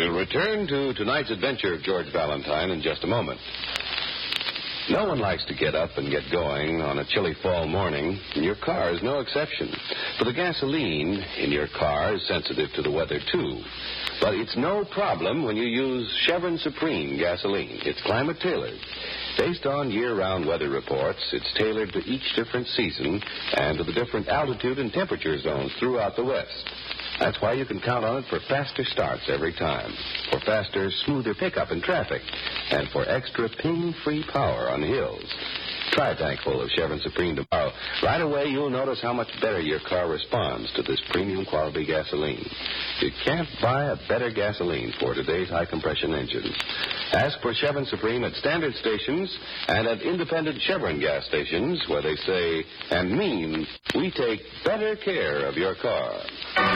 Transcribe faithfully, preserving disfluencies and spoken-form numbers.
We'll return to tonight's adventure of George Valentine in just a moment. No one likes to get up and get going on a chilly fall morning, and your car is no exception. For the gasoline in your car is sensitive to the weather, too. But it's no problem when you use Chevron Supreme gasoline. It's climate-tailored. Based on year-round weather reports, it's tailored to each different season and to the different altitude and temperature zones throughout the West. That's why you can count on it for faster starts every time, for faster, smoother pickup in traffic, and for extra ping-free power on hills. Try a tank full of Chevron Supreme tomorrow. Right away, you'll notice how much better your car responds to this premium quality gasoline. You can't buy a better gasoline for today's high-compression engines. Ask for Chevron Supreme at standard stations and at independent Chevron gas stations where they say and mean we take better care of your car.